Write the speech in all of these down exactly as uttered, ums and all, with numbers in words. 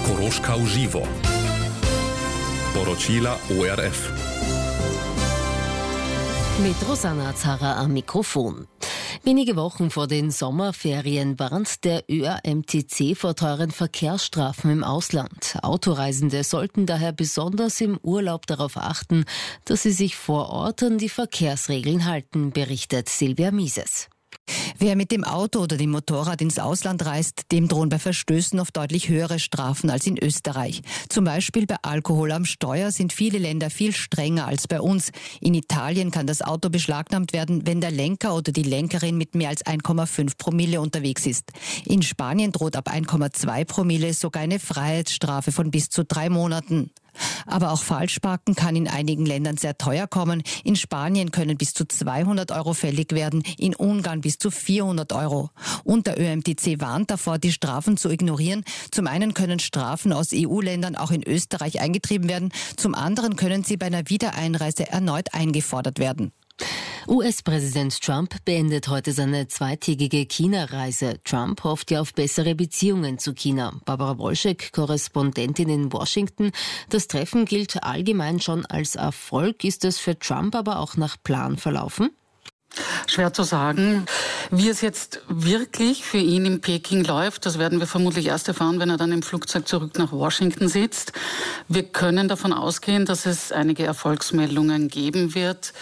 Koroška v živo. Poročila O R F. Mit Rosanna Zara am Mikrofon. Wenige Wochen vor den Sommerferien warnt der Ö A M T C vor teuren Verkehrsstrafen im Ausland. Autoreisende sollten daher besonders im Urlaub darauf achten, dass sie sich vor Ort an die Verkehrsregeln halten, berichtet Silvia Mises. Wer mit dem Auto oder dem Motorrad ins Ausland reist, dem drohen bei Verstößen oft deutlich höhere Strafen als in Österreich. Zum Beispiel bei Alkohol am Steuer sind viele Länder viel strenger als bei uns. In Italien kann das Auto beschlagnahmt werden, wenn der Lenker oder die Lenkerin mit mehr als eins Komma fünf Promille unterwegs ist. In Spanien droht ab eins Komma zwei Promille sogar eine Freiheitsstrafe von bis zu drei Monaten. Aber auch Falschparken kann in einigen Ländern sehr teuer kommen. In Spanien können bis zu zweihundert Euro fällig werden, in Ungarn bis zu vierhundert Euro. Und der Ö A M T C warnt davor, die Strafen zu ignorieren. Zum einen können Strafen aus E U-Ländern auch in Österreich eingetrieben werden, zum anderen können sie bei einer Wiedereinreise erneut eingefordert werden. U S-Präsident Trump beendet heute seine zweitägige China-Reise. Trump hofft ja auf bessere Beziehungen zu China. Barbara Wolschek, Korrespondentin in Washington. Das Treffen gilt allgemein schon als Erfolg. Ist es für Trump aber auch nach Plan verlaufen? Schwer zu sagen. Wie es jetzt wirklich für ihn in Peking läuft, das werden wir vermutlich erst erfahren, wenn er dann im Flugzeug zurück nach Washington sitzt. Wir können davon ausgehen, dass es einige Erfolgsmeldungen geben wird.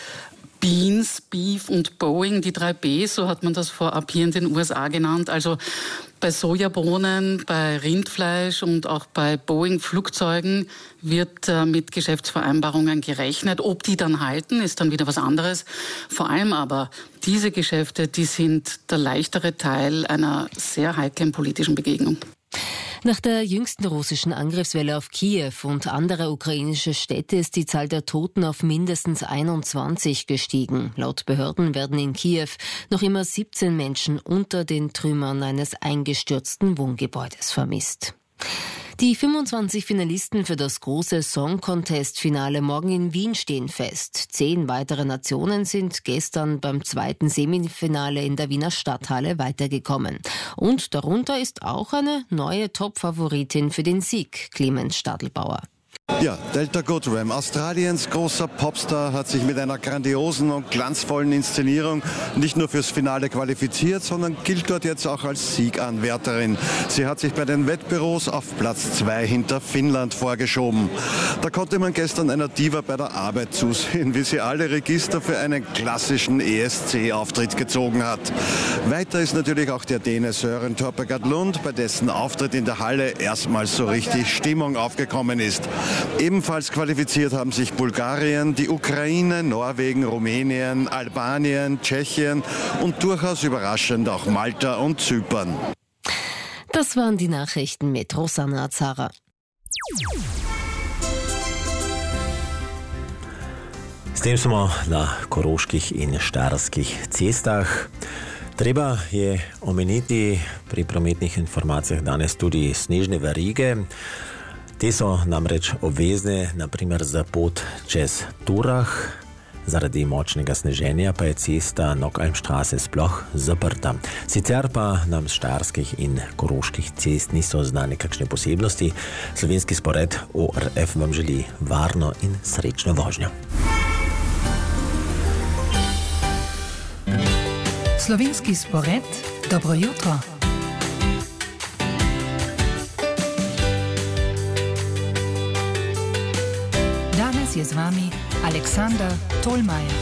Beans, Beef und Boeing, die drei B, so hat man das vorab hier in den U S A genannt. Also bei Sojabohnen, bei Rindfleisch und auch bei Boeing-Flugzeugen wird äh, mit Geschäftsvereinbarungen gerechnet. Ob die dann halten, ist dann wieder was anderes. Vor allem aber diese Geschäfte, die sind der leichtere Teil einer sehr heiklen politischen Begegnung. Nach der jüngsten russischen Angriffswelle auf Kiew und andere ukrainische Städte ist die Zahl der Toten auf mindestens einundzwanzig gestiegen. Laut Behörden werden in Kiew noch immer siebzehn Menschen unter den Trümmern eines eingestürzten Wohngebäudes vermisst. Die fünfundzwanzig Finalisten für das große Song-Contest-Finale morgen in Wien stehen fest. Zehn weitere Nationen sind gestern beim zweiten Semifinale in der Wiener Stadthalle weitergekommen. Und darunter ist auch eine neue Top-Favoritin für den Sieg, Clemens Stadelbauer. Ja, Delta Goodrem, Australiens großer Popstar, hat sich mit einer grandiosen und glanzvollen Inszenierung nicht nur fürs Finale qualifiziert, sondern gilt dort jetzt auch als Sieganwärterin. Sie hat sich bei den Wettbüros auf Platz zwei hinter Finnland vorgeschoben. Da konnte man gestern einer Diva bei der Arbeit zusehen, wie sie alle Register für einen klassischen E S C-Auftritt gezogen hat. Weiter ist natürlich auch der Däne Søren Torpegaard Lund, bei dessen Auftritt in der Halle erstmals so richtig Stimmung aufgekommen ist. Ebenfalls qualifiziert haben sich Bulgarien, die Ukraine, Norwegen, Rumänien, Albanien, Tschechien und durchaus überraschend auch Malta und Zypern. Das waren die Nachrichten mit Rosanna Zara. S tem smo na Koroških in Štajerskih cestah. Treba je omeniti pri prometnih informacijah danes tudi snežne verige. Te so namreč obvezne, naprimer za pot čez Turah. Zaradi močnega sneženja pa je cesta Nockalmstraße sploh zaprta. Sicer pa nam z štajerskih in koroških cest niso znane kakšne posebnosti. Slovenski spored O R F vam želi varno in srečno vožnjo. Slovenski spored, dobro jutro. Danes je z vami Aleksandar Tolmajer.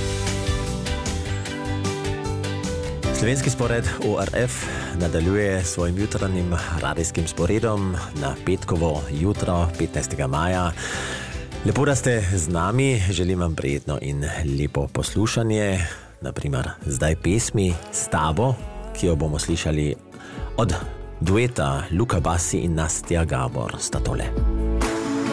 Slovenski spored O R F nadaljuje s svojim jutranjim radijskim sporedom na petkovo jutro petnajstega maja. Lepo, da ste z nami, želim vam prijetno in lepo poslušanje. Naprimer, zdaj pesmi S tabo, ki jo bomo slišali od dueta Luka Bassi in Nastja Gabor, sta tole.